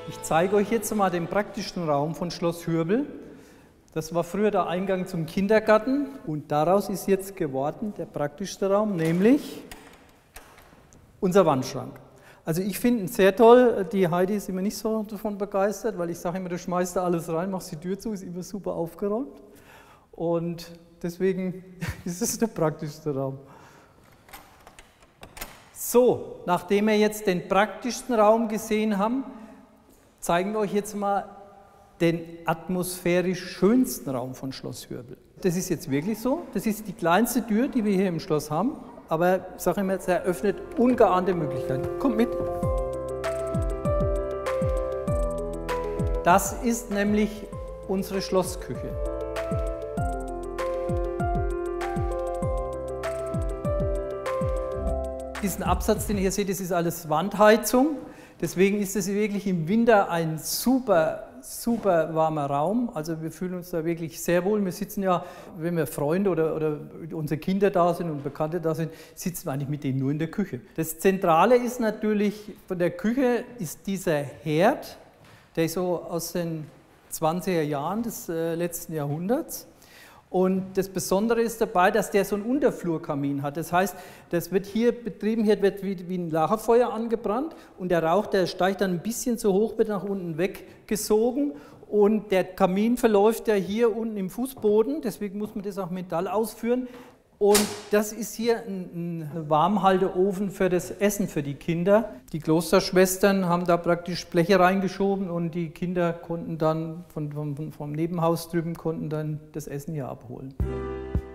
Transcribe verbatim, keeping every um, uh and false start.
Ich zeige euch jetzt mal den praktischen Raum von Schloss Hürbel. Das war früher der Eingang zum Kindergarten und daraus ist jetzt geworden der praktischste Raum, nämlich unser Wandschrank. Also ich finde ihn sehr toll, die Heidi ist immer nicht so davon begeistert, weil ich sage immer, du schmeißt da alles rein, machst die Tür zu, ist immer super aufgeräumt und deswegen ist es der praktischste Raum. So, nachdem wir jetzt den praktischsten Raum gesehen haben, zeigen wir euch jetzt mal den atmosphärisch schönsten Raum von Schloss Hürbel. Das ist jetzt wirklich so, das ist die kleinste Tür, die wir hier im Schloss haben, aber ich sage immer, es eröffnet ungeahnte Möglichkeiten. Kommt mit! Das ist nämlich unsere Schlossküche. Diesen Absatz, den ihr hier seht, das ist alles Wandheizung. Deswegen ist es wirklich im Winter ein super, super warmer Raum. Also wir fühlen uns da wirklich sehr wohl. Wir sitzen ja, wenn wir Freunde oder, oder unsere Kinder da sind und Bekannte da sind, sitzen wir eigentlich mit denen nur in der Küche. Das Zentrale ist natürlich, von der Küche ist dieser Herd, der ist so aus den zwanziger Jahren des äh, letzten Jahrhunderts. Und das Besondere ist dabei, dass der so einen Unterflurkamin hat. Das heißt, das wird hier betrieben, hier wird wie, wie ein Lagerfeuer angebrannt und der Rauch, der steigt dann ein bisschen zu hoch, wird nach unten weggesogen und der Kamin verläuft ja hier unten im Fußboden, deswegen muss man das auch mit Metall ausführen. Und das ist hier ein, ein Warmhalteofen für das Essen für die Kinder. Die Klosterschwestern haben da praktisch Bleche reingeschoben und die Kinder konnten dann von, von, vom Nebenhaus drüben konnten dann das Essen hier abholen.